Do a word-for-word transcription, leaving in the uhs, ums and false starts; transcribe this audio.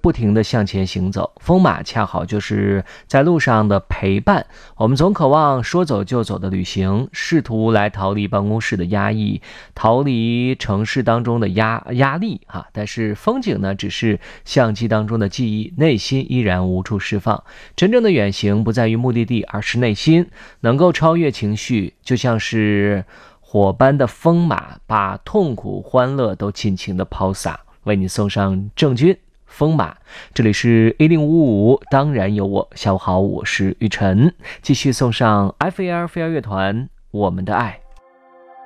不停地向前行走，风马恰好就是在路上的陪伴。我们总渴望说走就走的旅行，试图来逃离办公室的压抑，逃离城市当中的压压力啊。但是风景呢，只是相机当中的记忆，内心依然无处释放。真正的远行不在于目的地，而是内心能够超越情绪，就像是火般的风马，把痛苦欢乐都尽情的抛洒。为你送上郑钧风马，这里是一零五五，当然有我。下午好，我是雨晨，继续送上 F A R 飞儿乐团我们的爱。